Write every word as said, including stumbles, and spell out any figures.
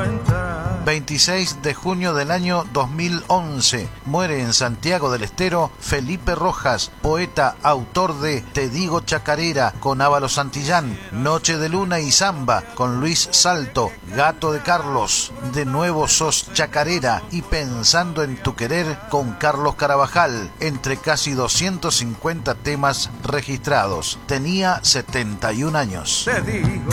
entrar. veintiséis de junio del año dos mil once, muere en Santiago del Estero Felipe Rojas, poeta, autor de Te digo chacarera con Ávalo Santillán, Noche de luna y samba con Luis Salto, Gato de Carlos, De nuevo sos chacarera y Pensando en tu querer con Carlos Carabajal, entre casi doscientos cincuenta temas registrados. Tenía setenta y un años. Te digo